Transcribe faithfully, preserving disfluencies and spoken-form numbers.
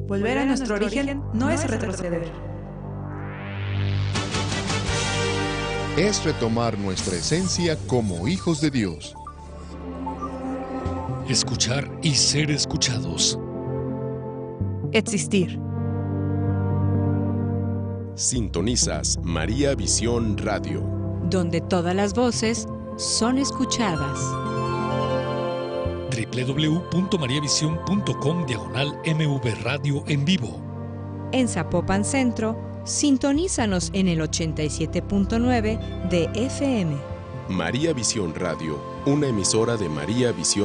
Volver a nuestro origen no es retroceder. Es retomar nuestra esencia como hijos de Dios. Escuchar y ser escuchados. Existir. Sintonizas María Visión Radio, donde todas las voces son escuchadas. doble u doble u doble u punto maría visión punto com diagonal M V Radio en vivo. En Zapopan Centro, sintonízanos en el ochenta y siete punto nueve de F M. María Visión Radio, una emisora de María Visión